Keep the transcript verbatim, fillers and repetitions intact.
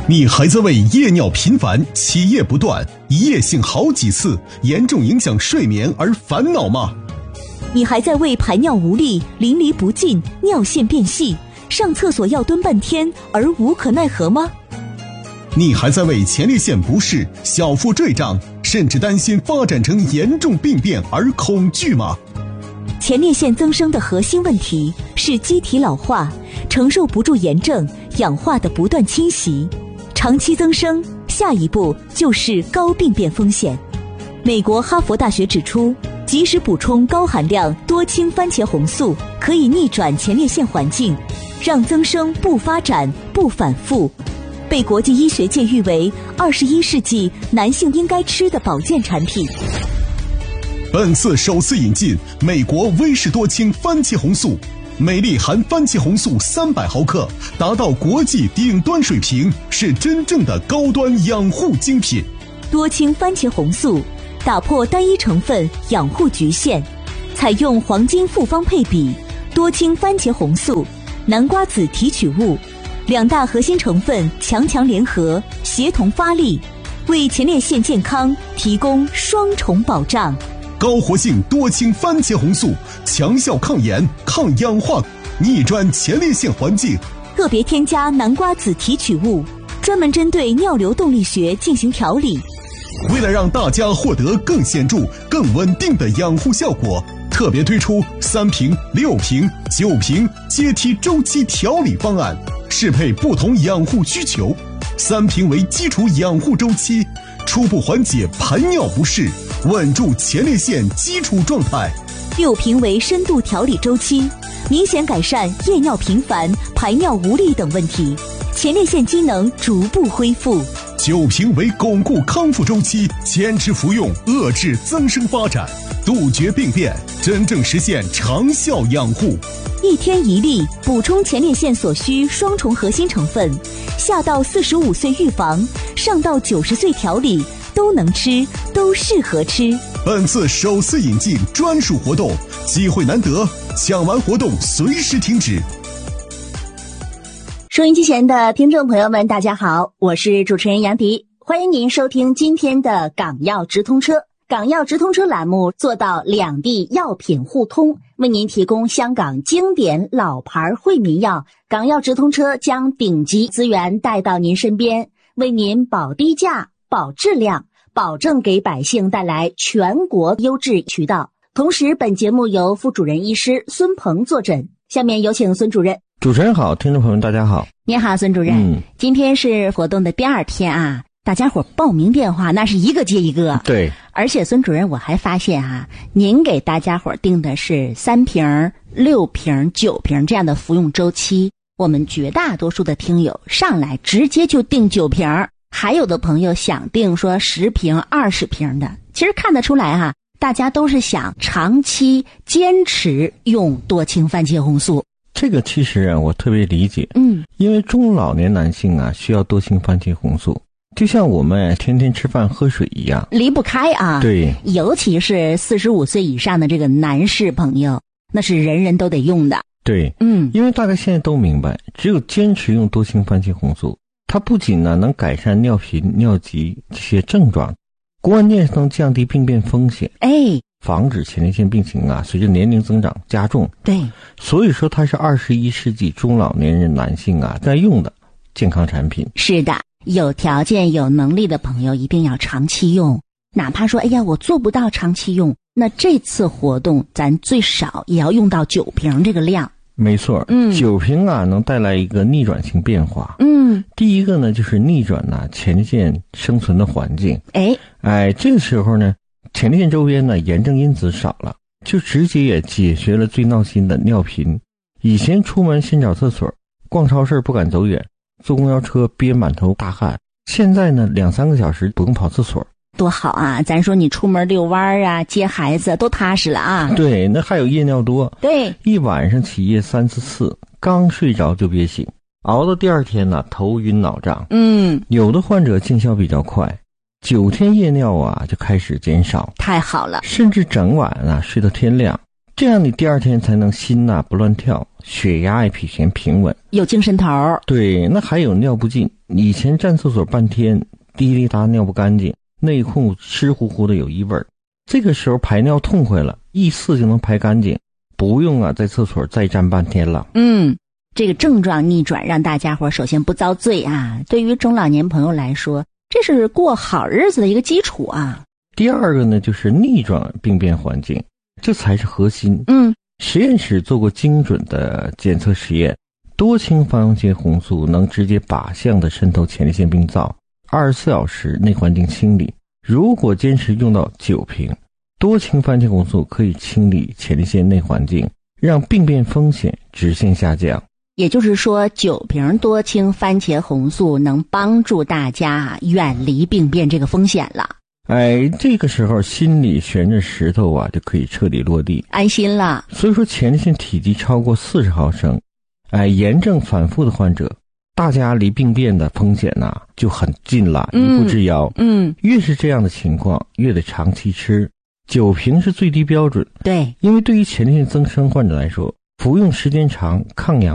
你还在为夜尿频繁、起夜不断、一夜性好几次、严重影响睡眠而烦恼吗？ 你还在为排尿无力、淋漓不尽、尿线变细、上厕所要蹲半天而无可奈何吗？ 你还在为前列腺不适、小腹坠胀，甚至担心发展成严重病变而恐惧吗？ 前列腺增生的核心问题是机体老化，承受不住炎症、氧化的不断侵袭。长期增生，下一步就是高病变风险。美国哈佛大学指出，及时补充高含量多氢番茄红素，可以逆转前列腺环境，让增生不发展、不反复，被国际医学界誉为二十一世纪男性应该吃的保健产品。 本次首次引进美国威士多氢番茄红素，每粒含番茄红素三百毫克，达到国际顶端水平，是真正的高端养护精品。 多氢番茄红素打破单一成分养护局限，采用黄金复方配比，多氢番茄红素、南瓜籽提取物两大核心成分强强联合，协同发力，为前列腺健康提供双重保障。 高活性多氢番茄红素，强效抗炎、抗氧化，逆转前列腺环境。 特别添加南瓜籽提取物，专门针对尿流动力学进行调理。 为了让大家获得更显著、更稳定的养护效果，特别推出三瓶、六瓶、九瓶阶梯周期调理方案，适配不同养护需求。三瓶为基础养护周期，初步缓解排尿不适，稳住前列腺基础状态。 六瓶为深度调理周期，明显改善夜尿频繁、排尿无力等问题，前列腺机能逐步恢复。 九瓶为巩固康复周期，坚持服用，遏制增生发展，杜绝病变，真正实现长效养护。 一天一粒，补充前列腺所需双重核心成分，下到四十五岁预防，上到九十岁调理，都能吃，都适合吃。 本次首次引进专属活动，机会难得，抢完活动随时停止。 收音机前的听众朋友们，大家好，我是主持人杨迪，欢迎您收听今天的港药直通车。港药直通车栏目做到两地药品互通，为您提供香港经典老牌惠民药。港药直通车将顶级资源带到您身边，为您保低价、保质量，保证给百姓带来全国优质渠道。同时，本节目由副主任医师孙鹏坐诊。下面有请孙主任。 主持人好，听众朋友们大家好。 你好，孙主任。嗯，今天是活动的第二天啊，大家伙报名电话那是一个接一个。 对， 而且孙主任我还发现啊，您给大家伙定的是三瓶、六瓶、九瓶这样的服用周期。我们绝大多数的听友上来直接就定九瓶，还有的朋友想定说十瓶、二十瓶的。其实看得出来哈、啊，大家都是想长期坚持用多氢番茄红素。 这个其实啊，我特别理解。 嗯， 因为中老年男性啊，需要多氢番茄红素，就像我们天天吃饭喝水一样， 离不开啊。 对， 尤其是四十五岁以上的这个男士朋友，那是人人都得用的。 对， 嗯， 因为大家现在都明白，只有坚持用多氢番茄红素，它不仅呢能改善尿频、尿急这些症状，关键是能降低病变风险。 哎。 防止前列腺病情啊随着年龄增长加重。 对， 所以说它是二十一世纪中老年人男性啊在用的健康产品。 是的，有条件有能力的朋友一定要长期用，哪怕说哎呀我做不到长期用，那这次活动咱最少也要用到九瓶这个量。 没错， 嗯， 九瓶啊能带来一个逆转性变化。 嗯， 第一个呢就是逆转呢、啊、前列腺生存的环境。 哎哎，这个时候呢前列腺周边呢炎症因子少了，就直接也解决了最闹心的尿频。以前出门先找厕所，逛超市不敢走远，坐公交车憋满头大汗，现在呢两三个小时不用跑厕所， 多好啊！咱说你出门遛弯啊接孩子都踏实了啊。 对，那还有夜尿多。 对， 一晚上起夜三四次，刚睡着就憋醒，熬到第二天呢头晕脑胀。 嗯， 有的患者见效比较快，九天夜尿啊就开始减少。 太好了， 甚至整晚啊睡到天亮， 这样你第二天才能心呐、啊、不乱跳，血压也比以前平稳， 有精神头。 对，那还有尿不尽，以前站厕所半天滴滴答尿不干净，内裤湿乎乎的有异味，这个时候排尿痛快了，一次就能排干净，不用啊在厕所再站半天了。 嗯，这个症状逆转让大家伙首先不遭罪啊，对于中老年朋友来说，这是过好日子的一个基础啊。 第二个呢，就是逆转病变环境，这才是核心。 嗯， 实验室做过精准的检测实验，多氢番茄红素能直接靶向的渗透前列腺病灶，二十四小时内环境清理。如果坚持用到九瓶，多氢番茄红素可以清理前列腺内环境，让病变风险直线下降。 也就是说，九瓶多氢番茄红素能帮助大家远离病变这个风险了。 哎，这个时候心里悬着石头啊，就可以彻底落地， 安心了。 所以说前列腺体积超过四十毫升，哎，炎症反复的患者，大家离病变的风险呐、啊、就很近了，一步之遥。 嗯， 越是这样的情况，越得长期吃。九瓶是最低标准。 对， 因为对于前列腺增生患者来说，服用时间长，抗氧